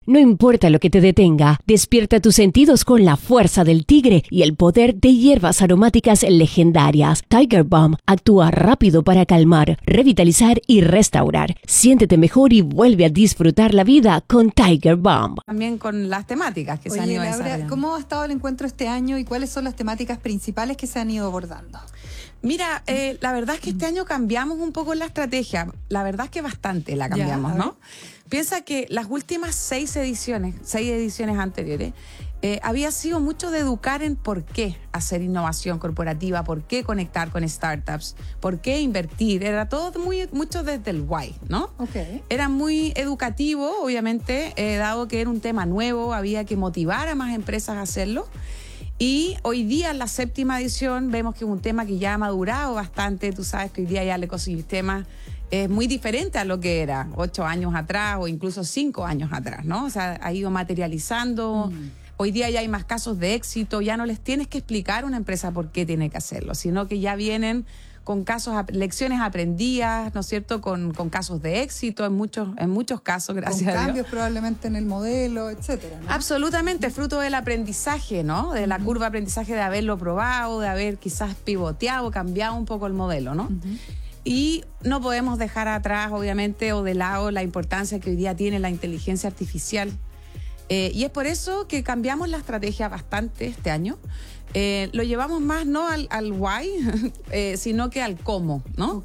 No importa lo que te detenga, despierta tus sentidos con la fuerza del tigre y el poder de hierbas aromáticas legendarias. Tiger Balm actúa rápido para calmar, revitalizar y restaurar. Siéntete mejor y vuelve a disfrutar la vida con Tiger Balm. También con las temáticas que se han ido desarrollando. ¿Cómo ha estado el encuentro este año y cuáles son las temáticas principales que se han ido abordando? Mira, la verdad es que este año cambiamos un poco la estrategia. La verdad es que bastante la cambiamos, ¿no? Piensa que las últimas 6 ediciones anteriores, había sido mucho de educar en por qué hacer innovación corporativa, por qué conectar con startups, por qué invertir. Era todo mucho desde el why, ¿no? Era muy educativo, obviamente, dado que era un tema nuevo, había que motivar a más empresas a hacerlo. Y hoy día, en la 7ª edición, vemos que es un tema que ya ha madurado bastante. Tú sabes que hoy día ya el ecosistema es muy diferente a lo que era 8 años atrás o incluso 5 años atrás, ¿no? O sea, ha ido materializando. Hoy día ya hay más casos de éxito. Ya no les tienes que explicar a una empresa por qué tiene que hacerlo, sino que ya vienen con lecciones aprendidas, ¿no es cierto?, con casos de éxito en muchos casos, gracias a Dios. Con cambios probablemente en el modelo, etcétera, ¿no? Absolutamente, fruto del aprendizaje, ¿no? De la curva de aprendizaje, de haberlo probado, de haber quizás pivoteado, cambiado un poco el modelo, ¿no? Y no podemos dejar atrás, obviamente, o de lado la importancia que hoy día tiene la inteligencia artificial. Y es por eso que cambiamos la estrategia bastante este año. Lo llevamos más no al why, sino que al cómo, ¿no?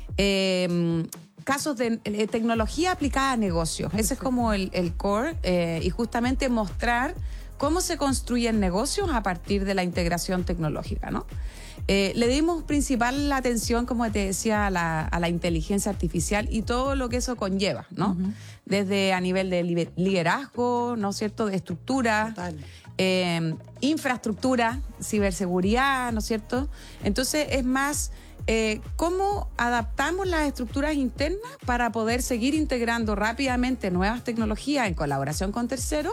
Casos de tecnología aplicada a negocios. Ese es como el core, y justamente mostrar cómo se construyen negocios a partir de la integración tecnológica, ¿no? Le dimos principal atención, como te decía, a la inteligencia artificial y todo lo que eso conlleva, ¿no? Desde a nivel de liderazgo, ¿no es cierto?, de estructura, infraestructura, ciberseguridad, ¿no es cierto? Entonces es más cómo adaptamos las estructuras internas para poder seguir integrando rápidamente nuevas tecnologías en colaboración con terceros,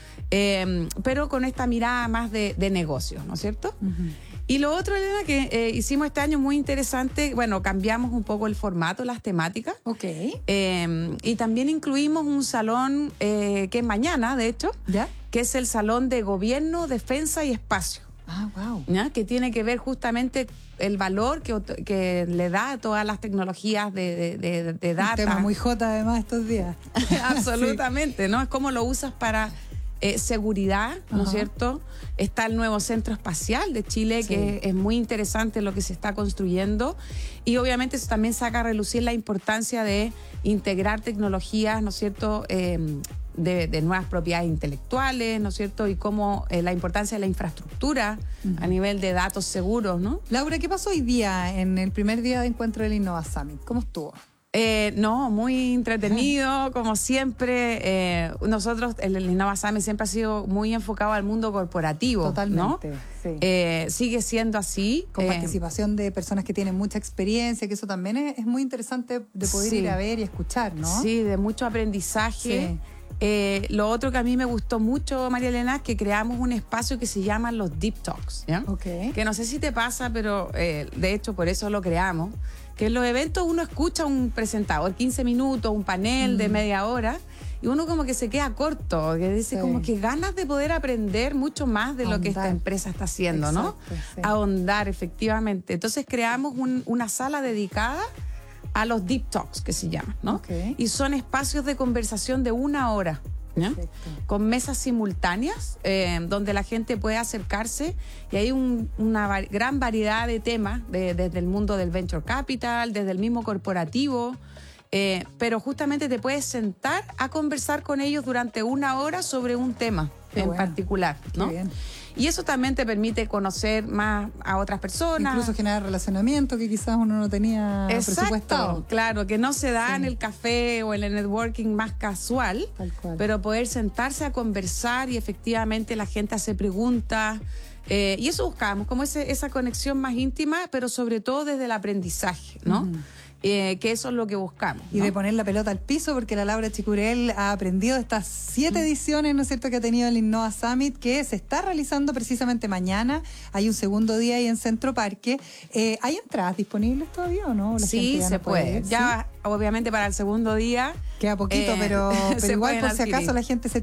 pero con esta mirada más de negocios, ¿no es cierto? Y lo otro, Elena, que hicimos este año muy interesante, bueno, cambiamos un poco el formato, las temáticas. Y también incluimos un salón que es mañana, de hecho, que es el Salón de Gobierno, Defensa y Espacio. ¿Ya? Que tiene que ver justamente el valor que le da a todas las tecnologías de data. Un tema muy hot además estos días. Absolutamente, ¿no? Es cómo lo usas para seguridad, ¿no es cierto? Está el nuevo Centro Espacial de Chile, que es muy interesante lo que se está construyendo, y obviamente eso también saca a relucir la importancia de integrar tecnologías, ¿no es cierto?, de nuevas propiedades intelectuales, ¿no es cierto?, y cómo la importancia de la infraestructura a nivel de datos seguros, ¿no? Laura, ¿qué pasó hoy día en el primer día de encuentro del Innova Summit? ¿Cómo estuvo? No, muy entretenido, como siempre. Nosotros, el Innova Summit siempre ha sido muy enfocado al mundo corporativo. Totalmente, ¿no? Sí. Sigue siendo así. Con participación de personas que tienen mucha experiencia, que eso también es muy interesante de poder ir a ver y escuchar, ¿no? Sí, de mucho aprendizaje. Lo otro que a mí me gustó mucho, María Elena, es que creamos un espacio que se llama los Deep Talks, ¿ya? Que no sé si te pasa, pero de hecho por eso lo creamos, que en los eventos uno escucha a un presentador 15 minutos, un panel de media hora, y uno como que se queda corto, que dice como que ganas de poder aprender mucho más de lo que esta empresa está haciendo, ¿no? Ahondar, efectivamente. Entonces creamos una sala dedicada a los Deep Talks, que se llaman, ¿no? Y son espacios de conversación de 1 hora, ¿ya? Con mesas simultáneas, donde la gente puede acercarse, y hay una gran variedad de temas, desde el mundo del venture capital, desde el mismo corporativo, pero justamente te puedes sentar a conversar con ellos durante 1 hora sobre un tema particular, ¿no? Y eso también te permite conocer más a otras personas. Incluso generar relacionamiento que quizás uno no tenía presupuestado. Claro, que no se da en el café o en el networking más casual, pero poder sentarse a conversar y efectivamente la gente hace preguntas. Y eso buscamos, como esa conexión más íntima, pero sobre todo desde el aprendizaje, ¿no? Que eso es lo que buscamos, ¿no? Y de poner la pelota al piso, porque la Laura Chicurel ha aprendido de estas 7 ediciones, ¿no es cierto?, que ha tenido el Innova Summit, que se está realizando precisamente mañana. Hay un segundo día ahí en Centro Parque. ¿Hay entradas disponibles todavía o no? Sí, se puede. Ya, obviamente, para el segundo día. Queda poquito, pero igual, por si acaso, la gente se